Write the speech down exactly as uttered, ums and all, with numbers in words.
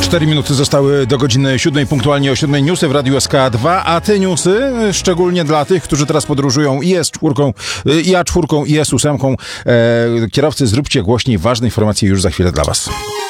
Cztery minuty zostały do godziny siódmej, punktualnie o siódmej newsy w Radiu S K dwa, a te newsy, szczególnie dla tych, którzy teraz podróżują i S cztery, i A cztery, i S osiem, e, kierowcy, zróbcie głośniej, ważne informacje już za chwilę dla Was.